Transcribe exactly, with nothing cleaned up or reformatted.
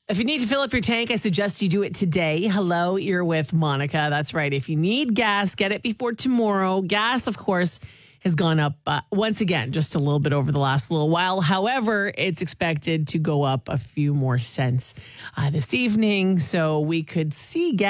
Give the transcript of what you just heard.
If you need to fill up your tank, I suggest you do it today. Hello, you're with Monica. That's right. If you need gas, get it before tomorrow. Gas, of course, has gone up uh, once again, just a little bit over the last little while. However, it's expected to go up a few more cents uh, this evening. So we could see gas.